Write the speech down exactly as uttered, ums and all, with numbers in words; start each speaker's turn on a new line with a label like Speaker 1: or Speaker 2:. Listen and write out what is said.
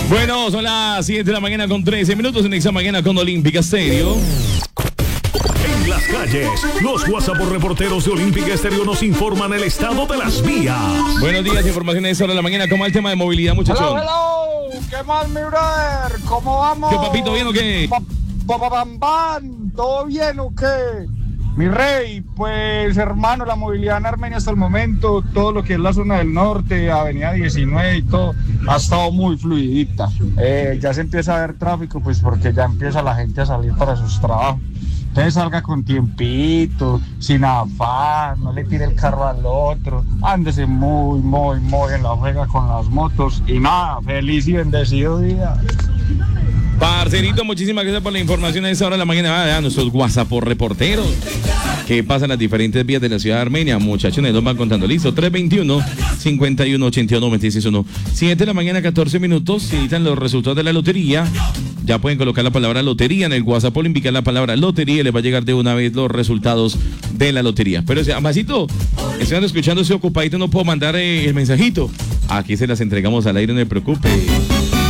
Speaker 1: Bueno, son las siete de la mañana con trece minutos en esta mañana con Olímpica Estéreo.
Speaker 2: En las calles, los WhatsApp reporteros de Olímpica Estéreo nos informan el estado de las vías.
Speaker 1: Buenos días, informaciones de esta hora de la mañana. ¿Cómo va el tema de movilidad, muchachón?
Speaker 3: Hello, hello. ¿Qué más, mi brother? ¿Cómo vamos?
Speaker 1: ¿Qué, papito, bien o qué?
Speaker 3: Pa, pa, bam, bam. ¿Todo bien o qué? Mi rey, pues hermano, la movilidad en Armenia hasta el momento, todo lo que es la zona del norte, avenida diecinueve y todo, ha estado muy fluidita. Eh, ya se empieza a ver tráfico, pues porque ya empieza la gente a salir para sus trabajos. Entonces salga con tiempito, sin afán, no le tire el carro al otro, ándese muy, muy, muy en la frega con las motos y nada, feliz y bendecido día.
Speaker 1: Parcerito, muchísimas gracias por la información a esta hora de la mañana. A nuestros WhatsApp reporteros que pasan las diferentes vías de la ciudad de Armenia. Muchachones, los van contando. Listo, tres veintiuno, cincuenta y uno, ochenta y uno, veintiséis uno. siete de la mañana, catorce minutos. Si necesitan los resultados de la lotería, ya pueden colocar la palabra lotería en el WhatsApp o indicar la palabra lotería y les va a llegar de una vez los resultados de la lotería. Pero, Amasito, están escuchando, ese ocupadito, no puedo mandar eh, el mensajito. Aquí se las entregamos al aire, no se preocupe.